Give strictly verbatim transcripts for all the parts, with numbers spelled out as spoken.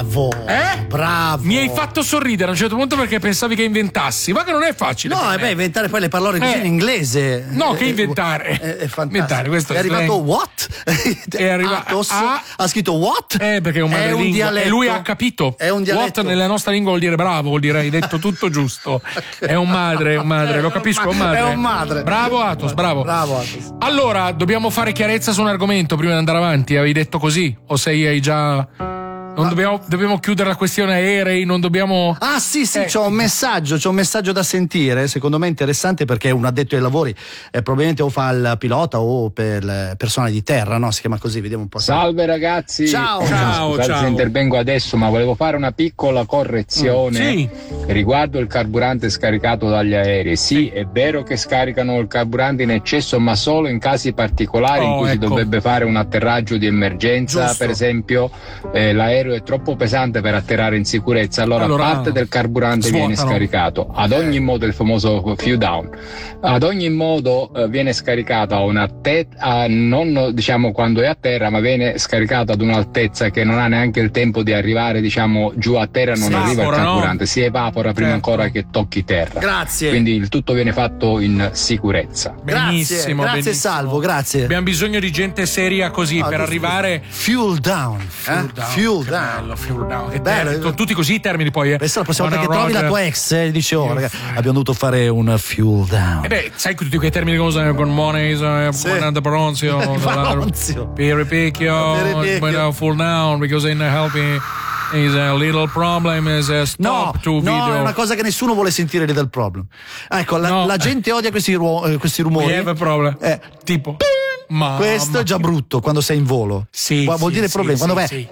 Bravo. Eh? Bravo. Mi hai fatto sorridere a un certo punto perché pensavi che inventassi, ma che non è facile. No, e beh, inventare poi le parole così Eh. in inglese. No, che Eh, inventare. È, è fantastico. Inventare, questo è arrivato slang. what? È arrivato Athos, a- ha scritto what? Eh, perché è un madrelingua. dialetto. E lui ha capito. È un dialetto. What nella nostra lingua vuol dire bravo, vuol dire hai detto tutto giusto. È un madre, è un madre, lo capisco, è un madre. È un madre. Bravo Athos, bravo. Bravo Athos. Allora, dobbiamo fare chiarezza su un argomento prima di andare avanti. Avevi detto così? O sei hai già. Non dobbiamo, dobbiamo chiudere la questione aerei, non dobbiamo. Ah sì sì, Eh. c'ho un messaggio, c'ho un messaggio da sentire, secondo me interessante perché è un addetto ai lavori, eh, probabilmente o fa il pilota o per le persone di terra, no? Si chiama così, vediamo un po'. Salve ragazzi, Ciao. Ciao, Scusate ciao. se intervengo adesso, ma volevo fare una piccola correzione Sì. riguardo il carburante scaricato dagli aerei. Sì, è vero che scaricano il carburante in eccesso, ma solo in casi particolari in Oh, cui si ecco. dovrebbe fare un atterraggio di emergenza, Giusto. per esempio eh, l'aereo è troppo pesante per atterrare in sicurezza, allora, Allora, parte del carburante viene svuotano. scaricato. Ad ogni modo, il famoso fuel down, ad ogni modo eh, viene scaricato a un'altezza, non diciamo quando è a terra, ma viene scaricato ad un'altezza che non ha neanche il tempo di arrivare diciamo giù a terra, non Si arriva il evapora, no? carburante, si evapora prima Certo. ancora che tocchi terra. Grazie. Quindi il tutto viene fatto in sicurezza. Grazie, Benissimo, grazie benissimo. Salvo, grazie. Abbiamo bisogno di gente seria così Ah, per giusto. arrivare. Fuel down. Fuel eh? down, Fuel che down. bello, fuel down. Che Bello, termini, sono tutti così i termini poi. Eh. Questa è la prossima volta che Buona trovi la Roger. tua ex e dici oh Io- ragazzi, abbiamo dovuto fare un fuel down. Eh beh, sai tutti quei termini come con money, Sì. buona Bronzio, Bronzio. Piripicchio, Piripicchio. buona full down, because in helping is a little problem, is a No, stop to no, video. è una cosa che nessuno vuole sentire del problem. Ecco, la, No. la gente odia questi, ruo- eh, questi rumori. We have a problem. Eh, Tipo, ma questo è già brutto quando sei in volo. Sì, Vuol sì, dire sì, problema. sì, quando vai. sì.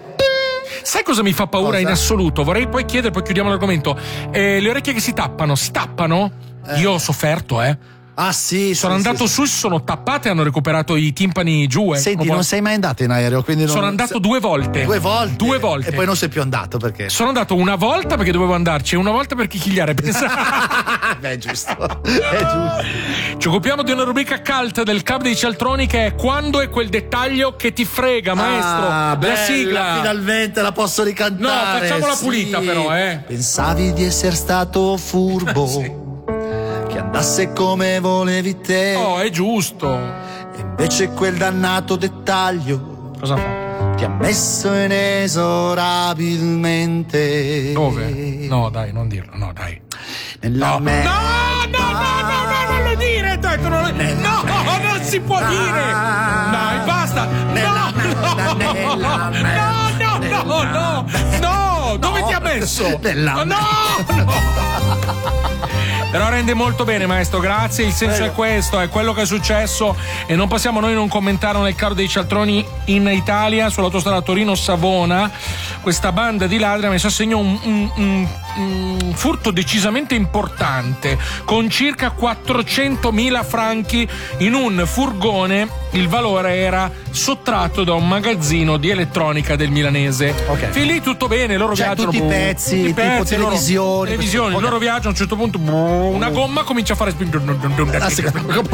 Sai cosa mi fa paura Cosa? in assoluto? Vorrei poi chiedere, poi chiudiamo l'argomento. Eh, le orecchie che si tappano, si tappano? Io ho sofferto, eh. Ah sì, Sono sì, andato sì, su, si sono tappate e hanno recuperato i timpani giù. Eh. Senti, Sono- non sei mai andato in aereo, quindi non... Sono andato due volte. Due volte? Due volte. E poi non sei più andato perché? Sono andato una volta perché dovevo andarci e una volta per chichigliare. Pensa- Beh, è giusto. È giusto. Ci occupiamo di una rubrica cult del Club dei Cialtroni che è Quando è quel dettaglio che ti frega, maestro. Ah, la bella, sigla. finalmente la posso ricantare. No, facciamola sì. pulita però, eh. Pensavi di essere stato furbo, Sì. che andasse come volevi te. Oh, è giusto. E invece quel dannato dettaglio Cosa fa? ti ha messo inesorabilmente. Dove? No, dai, non dirlo, no, dai. Nella No, no, merda. no, no, no, no, non lo dire, dai, tu non lo... No, non si può dire. Dai, basta. No, no, no, no, no, no, no, no, dove ti ha messo? Nella No, no. Però rende molto bene, maestro, grazie. Il senso è questo, è quello che è successo e non possiamo noi non commentare nel carro dei Cialtroni in Italia, sull'autostrada Torino-Savona. Questa banda di ladri ha messo a segno un, un, un, un furto decisamente importante con circa quattrocentomila franchi in un furgone. Il valore era sottratto da un magazzino di elettronica del milanese. Ok. Fin lì tutto bene, loro Cioè, viaggiano. tutti i pezzi, tutti i tipo pezzi, loro- televisioni, televisioni, ok. loro viaggiano a un certo punto. Una gomma comincia a fare Ah, sì.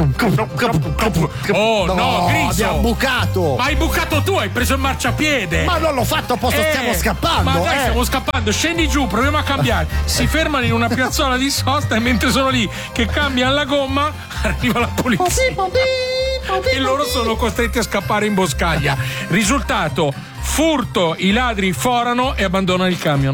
Oh no, Griso! abbiamo bucato. Ma hai bucato tu, hai preso il marciapiede. Ma non l'ho fatto apposta, Eh, stiamo scappando. Ma dai, eh. stiamo scappando. Scendi giù, proviamo a cambiare. Si fermano in una piazzola di sosta e mentre sono lì che cambiano la gomma, arriva la polizia. E loro sono costretti a scappare in boscaglia. Risultato: furto, i ladri forano e abbandonano il camion.